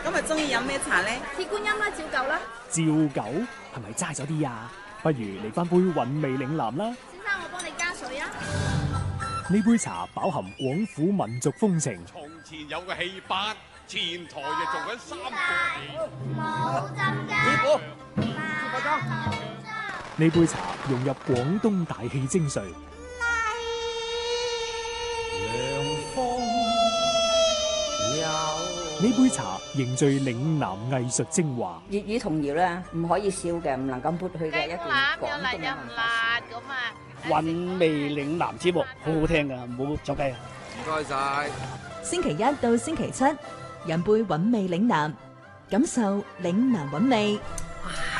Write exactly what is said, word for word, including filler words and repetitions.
今日中意飲咩茶呢？ 鐵觀音啦，照舊啦。 照舊係咪齋咗啲啊？不如嚟翻杯韻味嶺南啦。 先生，我幫你加水啊。 呢杯茶飽含廣府民族風情。 從前有個戲班，前台就做緊三個戲。 冇針師傅， 師傅裝。 呢杯茶融入廣東大戲精髓。呢杯茶凝聚嶺南藝術精華。 粵語童謠咧，唔可以少嘅，唔能夠抹去嘅一段廣東嘅文化。 韻味嶺南節目好好聽噶，唔好走雞啊！ 唔該晒。 星期一到星期七，飲杯韻味嶺南，感受嶺南韻味。